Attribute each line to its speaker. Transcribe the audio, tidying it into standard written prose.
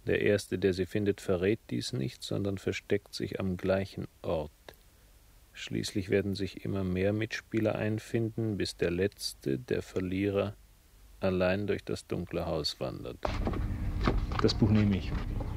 Speaker 1: Der Erste, der sie findet, verrät dies nicht, sondern versteckt sich am gleichen Ort. Schließlich werden sich immer mehr Mitspieler einfinden, bis der Letzte, der Verlierer, allein durch das dunkle Haus wandert.
Speaker 2: Das Buch nehme ich.